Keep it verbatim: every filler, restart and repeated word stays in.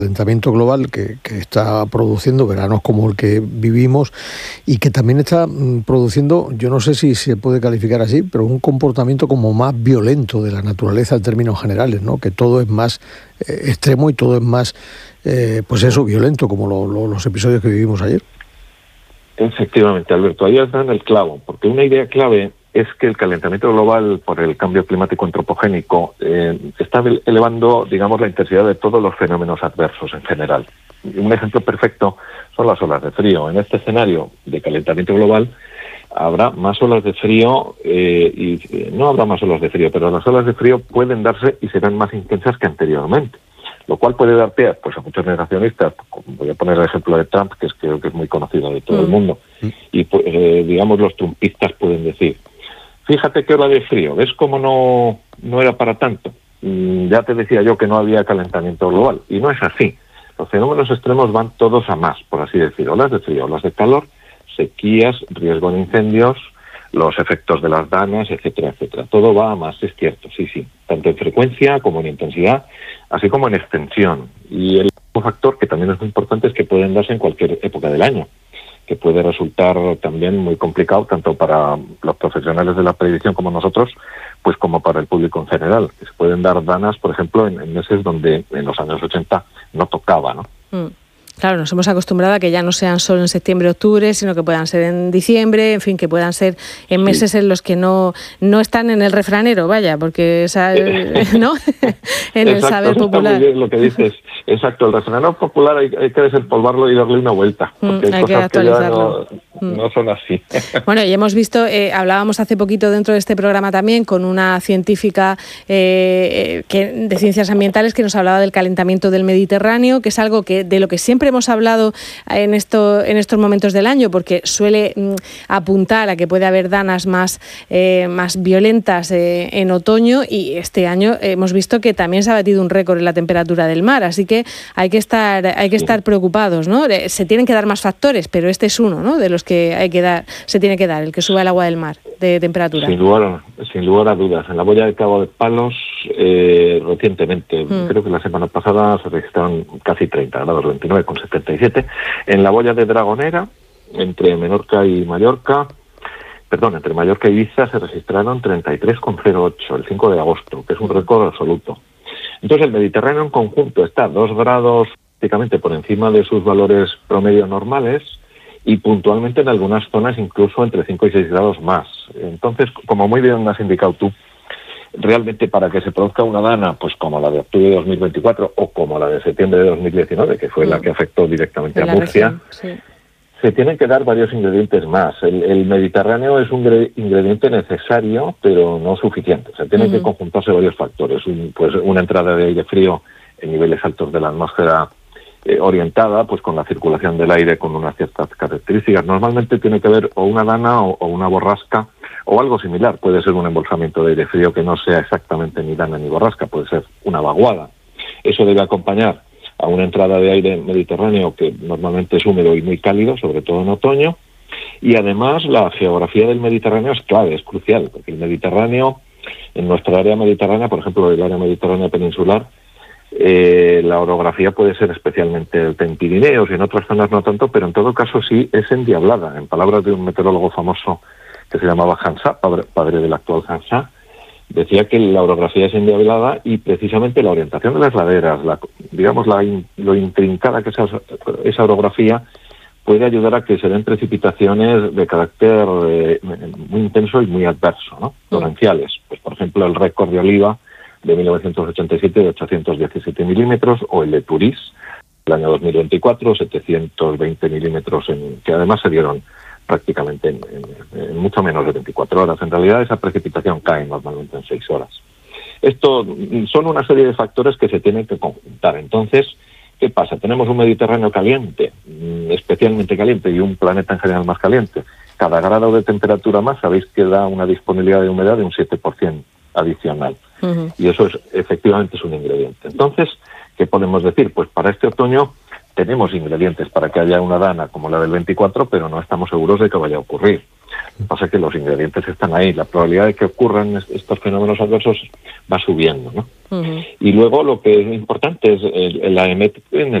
calentamiento global que, que está produciendo veranos como el que vivimos y que también está mm, produciendo, yo no sé si se puede calificar así, pero un comportamiento como más violento de la naturaleza en términos generales, ¿no? Que todo es más eh, extremo y todo es más, eh, pues eso, violento, como lo, lo, los episodios que vivimos ayer. Efectivamente, Alberto, ahí has dado en el clavo, porque una idea clave es que el calentamiento global por el cambio climático antropogénico eh, está elevando, digamos, la intensidad de todos los fenómenos adversos en general. Un ejemplo perfecto son las olas de frío. En este escenario de calentamiento global habrá más olas de frío eh, y eh, no habrá más olas de frío, pero las olas de frío pueden darse y serán más intensas que anteriormente, lo cual puede dar pie pues, a muchos negacionistas. Voy a poner el ejemplo de Trump, que es creo que es muy conocido de todo mm. el mundo, y pues, eh, digamos los trumpistas pueden decir: fíjate qué ola de frío, ¿ves cómo no, no era para tanto? Mm, ya te decía yo que no había calentamiento global, y no es así. Los fenómenos extremos van todos a más, por así decir: olas de frío, olas de calor, sequías, riesgo de incendios, los efectos de las danas, etcétera, etcétera. Todo va a más, es cierto, sí, sí, tanto en frecuencia como en intensidad, así como en extensión. Y el factor que también es muy importante es que pueden darse en cualquier época del año, que puede resultar también muy complicado tanto para los profesionales de la predicción como nosotros, pues como para el público en general, que se pueden dar danas, por ejemplo, en, en meses donde en los años ochenta no tocaba, ¿no? Mm. Claro, nos hemos acostumbrado a que ya no sean solo en septiembre o octubre, sino que puedan ser en diciembre, en fin, que puedan ser en meses sí. en los que no no están en el refranero, vaya, porque esa, ¿no? en el Exacto, saber popular. Está muy bien lo que dices. Exacto, el refranero popular hay, hay que desempolvarlo y darle una vuelta, porque mm, hay, hay cosas que actualizarlo. que ya no, no son así. Bueno, y hemos visto, eh, hablábamos hace poquito dentro de este programa también con una científica eh, que, de ciencias ambientales que nos hablaba del calentamiento del Mediterráneo, que es algo que de lo que siempre hemos hablado en esto en estos momentos del año, porque suele mm, apuntar a que puede haber danas más, eh, más violentas eh, en otoño, y este año hemos visto que también se ha batido un récord en la temperatura del mar, así que hay que estar hay que estar preocupados, ¿no? Se tienen que dar más factores, pero este es uno, ¿no?, de los que hay que dar, se tiene que dar, el que suba el agua del mar de temperatura. Sin lugar, sin lugar a dudas. En la boya de Cabo de Palos, eh, recientemente, mm. creo que la semana pasada se registraron casi treinta grados, veintinueve coma setenta y siete. En la boya de Dragonera, entre Menorca y Mallorca, perdón, entre Mallorca y Ibiza se registraron treinta y tres coma cero ocho el cinco de agosto, que es un récord absoluto. Entonces el Mediterráneo en conjunto está dos grados prácticamente por encima de sus valores promedio normales, y puntualmente en algunas zonas incluso entre cinco y seis grados más. Entonces, como muy bien has indicado tú, realmente para que se produzca una dana, pues como la de octubre de dos mil veinticuatro o como la de septiembre de dos mil diecinueve, que fue mm. la que afectó directamente a Murcia, región, sí. se tienen que dar varios ingredientes más. El, el Mediterráneo es un ingrediente necesario, pero no suficiente. O sea, tienen mm. que conjuntarse varios factores. Un, pues una entrada de aire frío en niveles altos de la atmósfera, Eh, orientada pues con la circulación del aire con unas ciertas características. Normalmente tiene que ver o una dana o, o una borrasca o algo similar. Puede ser un embolsamiento de aire frío que no sea exactamente ni dana ni borrasca, puede ser una vaguada. Eso debe acompañar a una entrada de aire mediterráneo que normalmente es húmedo y muy cálido, sobre todo en otoño, y además la geografía del Mediterráneo es clave, es crucial, porque el Mediterráneo, en nuestra área mediterránea, por ejemplo el área mediterránea peninsular, Eh, la orografía puede ser especialmente alta en Pirineos y en otras zonas no tanto, pero en todo caso sí es endiablada. En palabras de un meteorólogo famoso que se llamaba Hansá, padre, padre del actual Hansá, decía que la orografía es endiablada y precisamente la orientación de las laderas, la, digamos la in, lo intrincada que es esa, esa orografía, puede ayudar a que se den precipitaciones de carácter eh, muy intenso y muy adverso, ¿no? Torrenciales. Pues por ejemplo el récord de Oliva de mil novecientos ochenta y siete de ochocientos diecisiete milímetros, o el de Turís del año dos mil veinticuatro, setecientos veinte milímetros, en, que además se dieron prácticamente en, en, en mucho menos de veinticuatro horas. En realidad esa precipitación cae normalmente en seis horas. Esto son una serie de factores que se tienen que conjuntar. Entonces, ¿qué pasa? Tenemos un Mediterráneo caliente, especialmente caliente, y un planeta en general más caliente. Cada grado de temperatura más, sabéis que da una disponibilidad de humedad de un siete por ciento adicional. Uh-huh. Y eso es efectivamente es un ingrediente. Entonces, ¿qué podemos decir? Pues para este otoño tenemos ingredientes para que haya una dana como la del veinticuatro, pero no estamos seguros de que vaya a ocurrir. Lo que pasa es que los ingredientes están ahí. La probabilidad de que ocurran estos fenómenos adversos va subiendo, ¿no? Uh-huh. Y luego lo que es importante es el, el A E M E T en el